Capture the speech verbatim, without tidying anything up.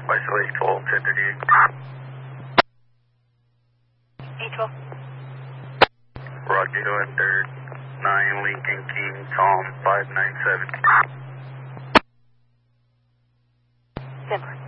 Isolate twelve, ten thirty-eight. eight twelve. Roger, and third, nine Lincoln King, Tom, five nine seven. Denver.